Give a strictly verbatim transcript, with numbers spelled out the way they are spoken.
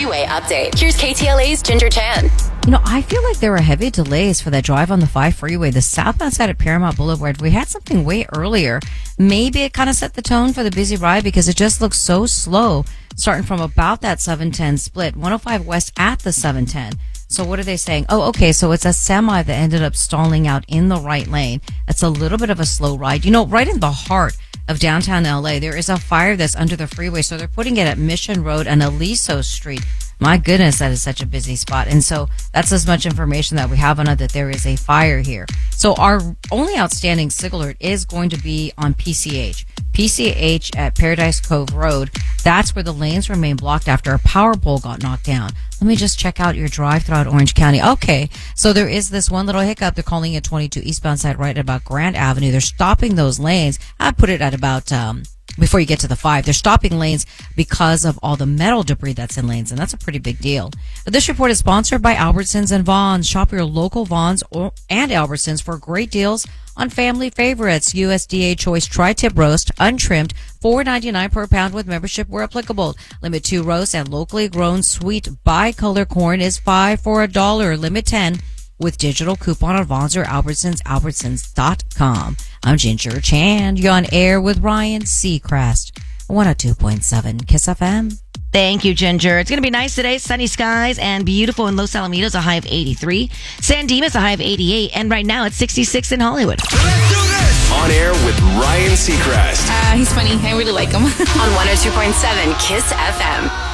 Freeway update. Here's K T L A's Ginger Chan. You know, I feel like there were heavy delays for that drive on the five freeway, the southbound side of Paramount Boulevard. We had something way earlier. Maybe it kind of set the tone for the busy ride because it just looks so slow, starting from about that seven ten split, one oh five West at the seven ten. So what are they saying? Oh, okay, so it's a semi that ended up stalling out in the right lane. It's a little bit of a slow ride. You know, right in the heart of downtown L A, there is a fire that's under the freeway, so they're putting it at Mission Road and Aliso Street. My goodness, that is such a busy spot. And so that's as much information that we have on it, that there is a fire here. So our only outstanding signal alert is going to be on P C H. P C H at Paradise Cove Road. That's where the lanes remain blocked after a power pole got knocked down. Let me just check out your drive throughout Orange County. Okay, so there is this one little hiccup. They're calling it twenty-two eastbound side right at about Grand Avenue. They're stopping those lanes. I put it at about... um before you get to the five, they're stopping lanes because of all the metal debris that's in lanes, and that's a pretty big deal. But this report is sponsored by Albertsons and Vons. Shop your local Vons or, and Albertsons for great deals on family favorites. U S D A Choice Tri-Tip Roast, untrimmed, four ninety-nine per pound with membership where applicable. Limit two roast and locally grown sweet bicolor corn is five for a dollar. Limit ten with digital coupon on Vons or Albertsons, albertsons dot com. I'm Ginger Chan. You're on air with Ryan Seacrest. one oh two point seven Kiss F M. Thank you, Ginger. It's going to be nice today. Sunny skies and beautiful in Los Alamitos, a high of eighty-three. San Dimas, a high of eighty-eight. And right now, it's sixty-six in Hollywood. Let's do this! On air with Ryan Seacrest. Uh, he's funny. I really like him. On one oh two point seven Kiss F M.